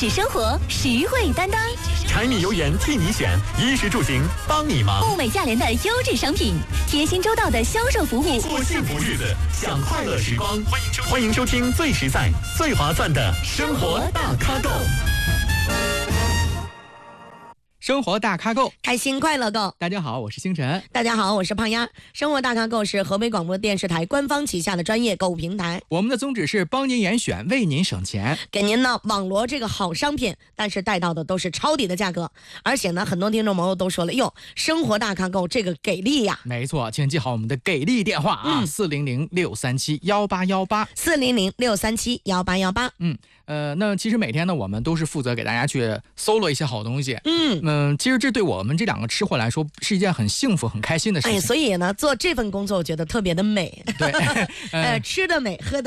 智生活，实惠担当。 柴米油盐替你选，衣食住行帮你忙。 物美价廉的优质商品，贴心周到的销售服务， 过幸福日子，享快乐时光。欢迎收听最实在、最划算的生活大咖购。 生活大咖购， 开心快乐购。 大家好，我是星辰。 大家好，我是胖丫。生活大咖购是河北广播电视台官方旗下的专业购物平台。 我们的宗旨是帮您严选，为您省钱， 给您呢网罗这个好商品，但是带到的都是抄底的价格。而且呢，很多听众朋友都说了，哟，生活大咖购这个给力呀！ 没错，请记好我们的给力电话啊，400-637-1818，400-637-1818。 那其实每天呢，我们都是负责给大家去搜罗一些好东西。其实这对我们这两个吃货来说是一件很幸福、很开心的事情。 所以呢，做这份工作我觉得特别的美。 对， 吃的美，喝的